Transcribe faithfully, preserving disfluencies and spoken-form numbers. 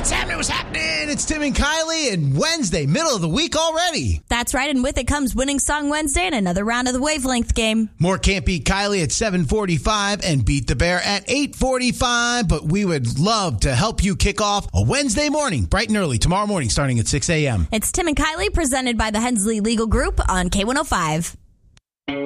What's happening? What's happening? It's Tim and Kylie, and Wednesday, middle of the week already. That's right, and with it comes Winning Song Wednesday and another round of the Wavelength game. More Can't Beat Kylie at seven forty-five and Beat the Bear at eight forty-five, but we would love to help you kick off a Wednesday morning, bright and early, tomorrow morning starting at six a.m. It's Tim and Kylie, presented by the Hensley Legal Group on K one oh five.